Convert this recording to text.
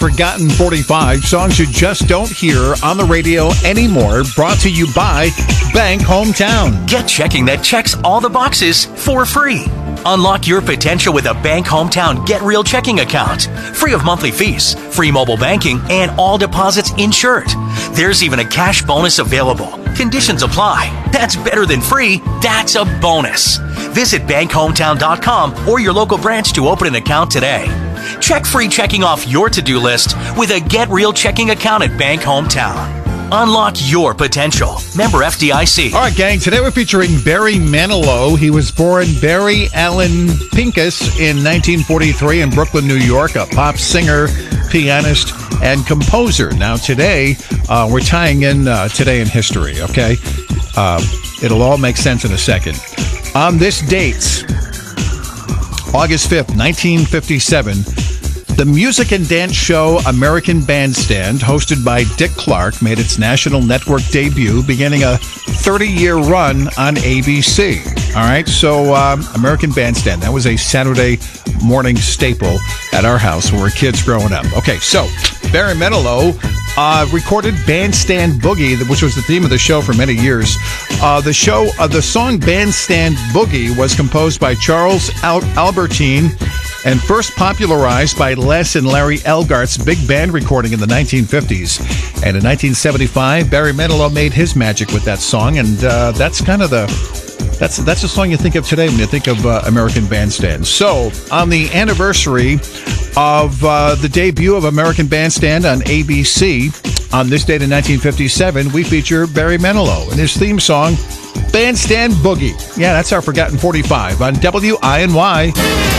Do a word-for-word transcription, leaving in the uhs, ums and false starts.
Forgotten forty-five, songs you just don't hear on the radio anymore, brought to you by Bank Hometown. Get checking that checks all the boxes for free. Unlock your potential with a Bank Hometown Get Real checking account. Free of monthly fees, free mobile banking, and all deposits insured. There's even a cash bonus available. Conditions apply. That's better than free. That's a bonus. Visit bank hometown dot com or your local branch to open an account today. Check free checking off your to-do list with a Get Real checking account at Bank Hometown. Unlock your potential. Member F D I C. All right, gang. Today we're featuring Barry Manilow. He was born Barry Allen Pincus in nineteen forty-three in Brooklyn, New York. A pop singer, pianist, and composer. Now today, uh, we're tying in uh, today in history, okay? Uh, it'll all make sense in a second. On this date, August fifth, nineteen fifty-seven, the music and dance show American Bandstand, hosted by Dick Clark, made its national network debut, beginning a thirty-year run on A B C. All right, so um, American Bandstand, that was a Saturday morning staple at our house when we were kids growing up. Okay, so Barry Manilow uh, recorded Bandstand Boogie, which was the theme of the show for many years. Uh, the show, uh, the song Bandstand Boogie was composed by Charles Al- Albertine and first popularized by Les and Larry Elgart's big band recording in the nineteen fifties. And in nineteen seventy-five, Barry Manilow made his magic with that song, and uh, that's kind of the that's that's the song you think of today when you think of uh, American Bandstand. So, on the anniversary of uh, the debut of American Bandstand on A B C, on this date in nineteen fifty-seven, we feature Barry Manilow and his theme song, Bandstand Boogie. Yeah, that's our Forgotten forty-five on W I N Y.